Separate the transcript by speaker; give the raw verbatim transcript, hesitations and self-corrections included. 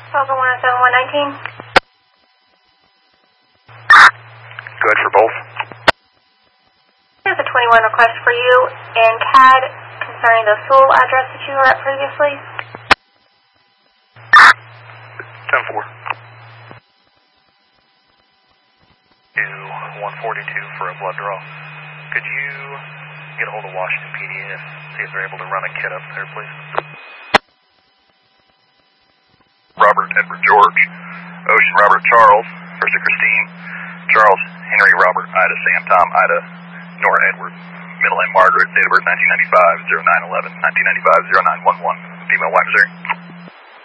Speaker 1: Delta one oh seven one nineteen.
Speaker 2: Good for both.
Speaker 1: Here's a twenty-one request for you in C A D concerning the Sewell address that you were at previously.
Speaker 2: ten four.
Speaker 3: one forty-two for a blood draw. Could you get a hold of Washington P D and see if they're able to run a kit up there, please?
Speaker 2: Robert, Edward, George. Ocean, Robert, Charles. First Christine. Charles, Henry, Robert, Ida, Sam, Tom, Ida, Nora, Edward. Middle name, Margaret. Date of birth, nineteen ninety-five, oh nine eleven, nineteen ninety-five, oh nine eleven. Female, White, Missouri.